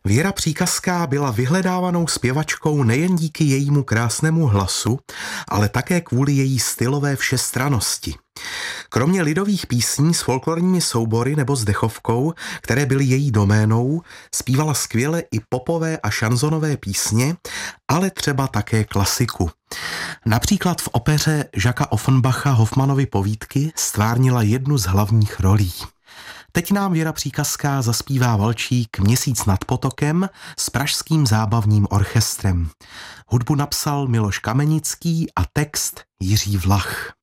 Věra Příkazská byla vyhledávanou zpěvačkou nejen díky jejímu krásnému hlasu, ale také kvůli její stylové všestrannosti. Kromě lidových písní s folklorními soubory nebo s dechovkou, které byly její doménou, zpívala skvěle i popové a šanzonové písně, ale třeba také klasiku. Například v opeře Jacquesa Offenbacha Hoffmannovy povídky stvárnila jednu z hlavních rolí. Teď nám Věra Příkazská zaspívá valčík Měsíc nad potokem s Pražským zábavním orchestrem. Hudbu napsal Miloš Kamenický a text Jiří Vlach.